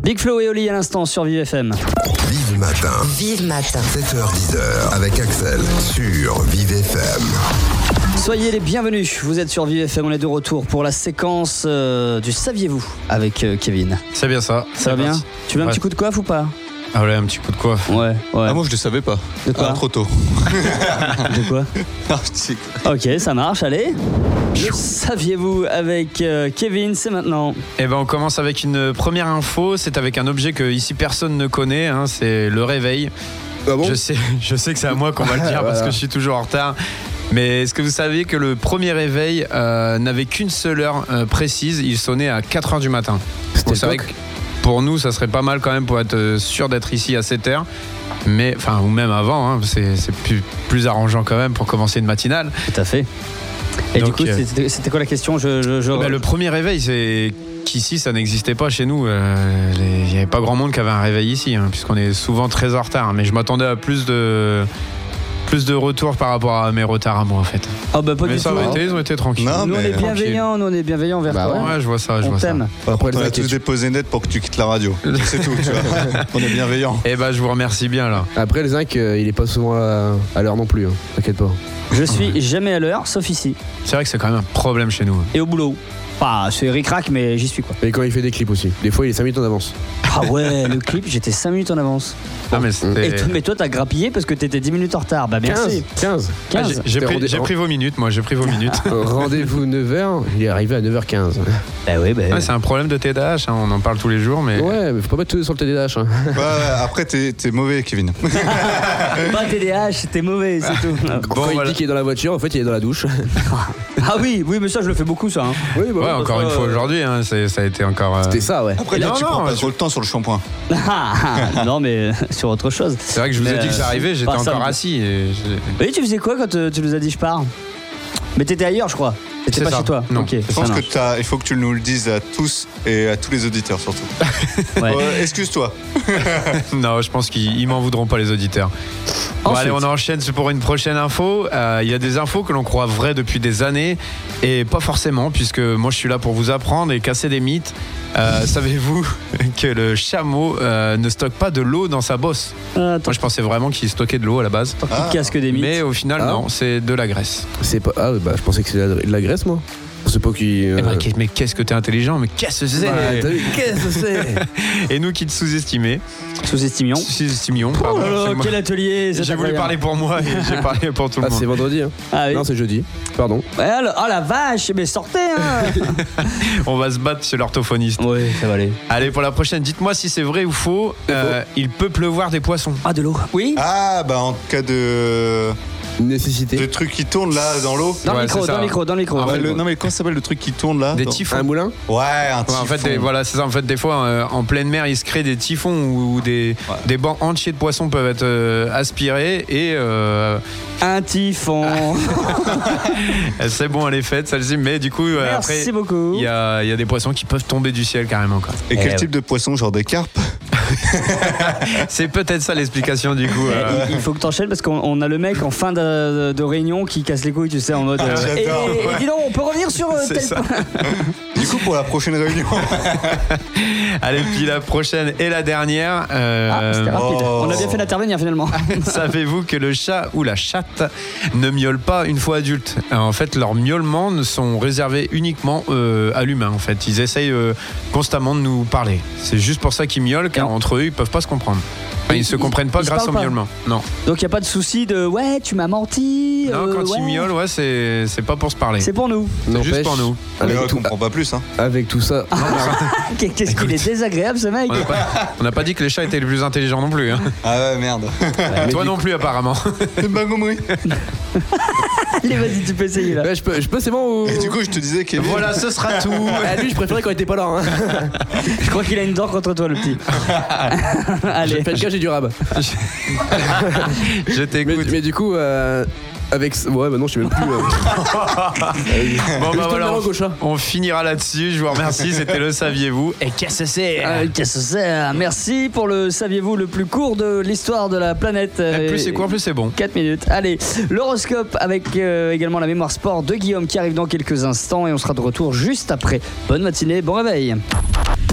Big Flo et Oli à l'instant sur Vive FM. Vive matin. Vive matin. 7h-10h avec Axel sur Vive FM. Soyez les bienvenus, vous êtes sur Vive FM, on est de retour pour la séquence du Saviez-vous avec Kevin. C'est bien ça. Ça va bien ? Tu veux un petit coup de coiffe ou pas ? Ah ouais, un petit coup de coiffe. Ouais. Ah moi je le savais pas. De quoi ? Trop tôt. De quoi ? Ok, ça marche, allez. Le Saviez-vous avec Kevin, c'est maintenant. Eh ben on commence avec une première info, c'est avec un objet que ici personne ne connaît, hein, c'est le réveil. Ah bon ? Je sais que c'est à moi qu'on va le dire parce que je suis toujours en retard. Mais est-ce que vous saviez que le premier réveil n'avait qu'une seule heure précise, il sonnait à 4h du matin. Vous savez que pour nous ça serait pas mal quand même pour être sûr d'être ici à 7h. Mais, enfin, ou même avant, hein, c'est plus arrangeant quand même pour commencer une matinale. Tout à fait. Et donc, du coup, c'était quoi la question ? Le premier réveil, c'est qu'ici, ça n'existait pas chez nous. Il n'y avait pas grand monde qui avait un réveil ici, hein, puisqu'on est souvent très en retard. Mais je m'attendais à plus de retours par rapport à mes retards à moi, en fait. Ah bah pas mais du ça tout. Ils ont été tranquilles. Non, Nous on est tranquille. bienveillants vers toi. Ouais, je vois ça. On t'aime. Après, on a tous déposé net pour que tu quittes la radio. C'est tout, tu vois. On est bienveillants. Eh ben, je vous remercie bien, là. Après, le zinc, il est pas souvent à l'heure non plus, hein. T'inquiète pas. Je suis jamais à l'heure, sauf ici. C'est vrai que c'est quand même un problème chez nous. Et au boulot. Enfin, c'est ric-rac, mais j'y suis quoi. Et quand il fait des clips aussi. Des fois, il est 5 minutes en avance. Ah ouais, le clip, j'étais 5 minutes en avance. Ah, mais c'était... Mais toi, t'as grappillé parce que t'étais 10 minutes en retard. Bah merci. 15. Ah, j'ai pris vos minutes, moi, j'ai pris vos minutes. Rendez-vous 9h, il est arrivé à 9h15. Bah oui, Ouais, c'est un problème de TDAH, hein, on en parle tous les jours, mais... Ouais, mais faut pas mettre tout sur le TDAH. Hein. Ouais, après, t'es mauvais, Kevin. Pas TDAH, t'es mauvais, c'est tout. Quand il dit qu'il est dans la voiture, en fait, il est dans la douche. Ah oui, mais ça, je le fais beaucoup, ça. Hein. Oui, Ouais, encore une fois aujourd'hui, hein, ça a été encore... C'était ça, ouais. Après, là, tu prends pas trop le temps sur le shampoing. Non, mais sur autre chose. C'est vrai que je vous ai dit que j'arrivais, j'étais encore assis. Oui, tu faisais quoi quand tu nous as dit je pars ? Mais t'étais ailleurs, je crois. T'étais pas chez toi. Non. Okay, Je pense il faut que tu nous le dises à tous et à tous les auditeurs surtout. Ouais. Excuse-toi. Non, je pense qu'ils m'en voudront pas, les auditeurs. Bon, allez, on enchaîne pour une prochaine info. Il y a des infos que l'on croit vraies depuis des années et pas forcément, puisque moi je suis là pour vous apprendre et casser des mythes. Savez-vous que le chameau ne stocke pas de l'eau dans sa bosse ? Moi je pensais vraiment qu'il stockait de l'eau à la base. Il casque des mythes. Mais au final non, c'est de la graisse. C'est pas... Ah, bah, je pensais que c'était de la graisse, moi. Je sais pas qui... Mais qu'est-ce que t'es intelligent, mais qu'est-ce que c'est ? Qu'est-ce que c'est ? Et nous qui te sous-estimions. Oh là là, quel atelier. J'ai voulu parler pour moi et j'ai parlé pour tout le monde. C'est vendredi, hein. Ah oui. Non, c'est jeudi. Pardon. Oh la vache, mais sortez hein. On va se battre chez l'orthophoniste. Oui, ça va aller. Allez, pour la prochaine, dites-moi si c'est vrai ou faux. Il peut pleuvoir des poissons. Ah, de l'eau. Oui. Ah, bah en cas de Nécessité. truc qui tourne là dans l'eau. Dans le micro. Ah, non mais comment ça s'appelle le truc qui tourne là Des dans... typhons. Un moulin ? Ouais, un typhon. En fait, c'est ça. En fait, des fois, en pleine mer, il se crée des typhons où des bancs entiers de poissons peuvent être aspirés et... Un typhon. C'est bon, elle est faite, celle-ci. Mais du coup, Merci après, beaucoup. il y a des poissons qui peuvent tomber du ciel carrément, quoi. Et quel type de poisson, genre des carpes? C'est peut-être ça l'explication du coup. Il faut que t'enchaînes parce qu'on a le mec en fin de réunion qui casse les couilles, tu sais, en mode. Et dis donc, on peut revenir sur tel ça. point. Du coup, pour la prochaine réunion. Allez, puis la prochaine et la dernière. C'était rapide. On a bien fait d'intervenir finalement. Savez-vous que le chat ou la chatte ne miaule pas une fois adulte ? En fait, leurs miaulements ne sont réservés uniquement à l'humain. En fait, ils essayent constamment de nous parler. C'est juste pour ça qu'ils miaulent, car entre eux, ils peuvent pas se comprendre. Enfin, ils se comprennent pas grâce au miaulement. Non. Donc il y a pas de souci de ouais, tu m'as menti. Non, quand ils miaulent, ouais, c'est pas pour se parler. C'est pour nous. C'est juste pour nous. Mais on comprend pas plus, hein. Avec tout ça. Qu'est-ce qu'il est désagréable ce mec. On n'a pas dit que les chats étaient les plus intelligents non plus. Hein. Ah ouais, merde. Toi non plus apparemment. C'est pas compris. Allez, vas-y, tu peux essayer là. Ouais, je peux, c'est bon ou... Et du coup, je te disais que Voilà, ce sera tout. Lui, je préférais quand il était pas là. Hein. Je crois qu'il a une dent contre toi, le petit. Allez. Fais le cas, j'ai du rab. Je t'écoute. Mais du coup, avec... Ouais, bah non, je sais même plus. Bon, bah voilà, gauche, hein. on finira là-dessus. Je vous remercie. C'était le Saviez-vous. Et qu'est-ce que c'est Qu'est-ce que c'est ? Merci pour le saviez-vous le plus court de l'histoire de la planète. Plus c'est court, plus c'est bon. 4 minutes. Allez, l'horoscope avec également la mémoire sport de Guillaume qui arrive dans quelques instants et on sera de retour juste après. Bonne matinée, bon réveil.